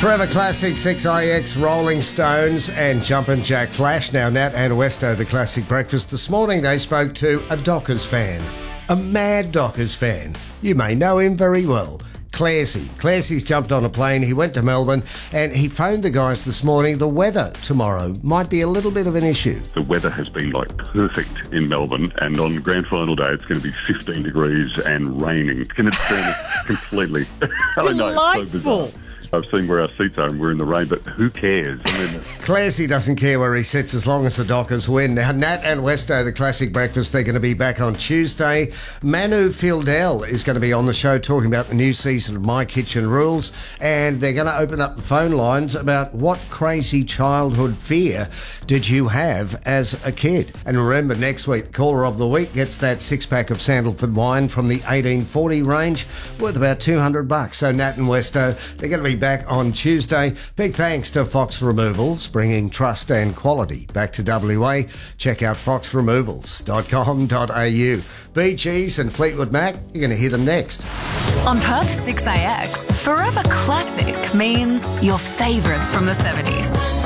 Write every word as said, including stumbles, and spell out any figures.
Forever Classic, six I X, Rolling Stones and Jumpin' Jack Flash. Now, Nat and Westo, the Classic Breakfast. This morning they spoke to a Dockers fan, a mad Dockers fan. You may know him very well. Classy. Classy's jumped on a plane, he went to Melbourne and he phoned the guys this morning. The weather tomorrow might be a little bit of an issue. The weather has been like perfect in Melbourne, and on grand final day it's going to be fifteen degrees and raining. It's going to turn it completely. I know, it's so bizarre. I've seen where our seats are and we're in the rain, but who cares? I mean, Classy doesn't care where he sits as long as the Dockers win. Now, Nat and Westo, the Classic Breakfast, they're going to be back on Tuesday. Manu Fieldell is going to be on the show talking about the new season of My Kitchen Rules, and they're going to open up the phone lines about what crazy childhood fear did you have as a kid. And remember, next week, the Caller of the Week gets that six-pack of Sandalford wine from the eighteen forty range worth about two hundred bucks. So Nat and Westo, they're going to be back on Tuesday. Big thanks to Fox Removals, bringing trust and quality back to W A. Check out fox removals dot com dot a u. Bee Gees and Fleetwood Mac, you're going to hear them next. On Perth's six A X, Forever Classic means your favourites from the seventies.